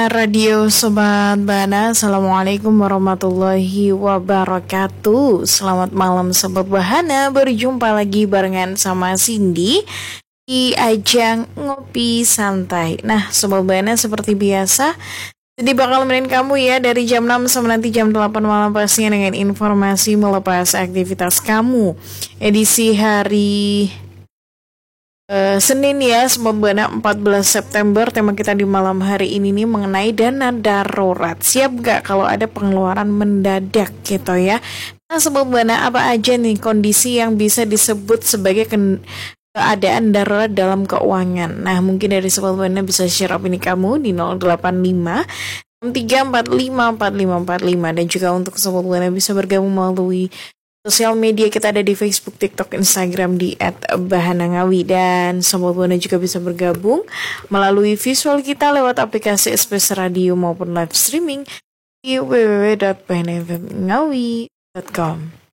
Radio Sobat Bana, Assalamualaikum warahmatullahi wabarakatuh. Selamat malam Sobat Bahana, berjumpa lagi barengan sama Cindy di ajang Ngopi Santai. Nah Sobat Bana, seperti biasa jadi bakal nemenin kamu ya dari jam 6 sampai nanti jam 8 malam, pastinya dengan informasi melepas aktivitas kamu. Edisi hari Senin ya, Sobat 14 September. Tema kita di malam hari ini nih mengenai dana darurat. Siap gak kalau ada pengeluaran mendadak gitu ya? Nah Sobat apa aja nih kondisi yang bisa disebut sebagai keadaan darurat dalam keuangan? Nah mungkin dari Sobat bisa share opini kamu di 085 3454545, dan juga untuk Sobat bisa bergabung melalui sosial media. Kita ada di Facebook, TikTok, Instagram di @bahanangawi, dan Sobat Buana juga bisa bergabung melalui visual kita lewat aplikasi SPS Radio maupun live streaming di www.bahanangawi.com.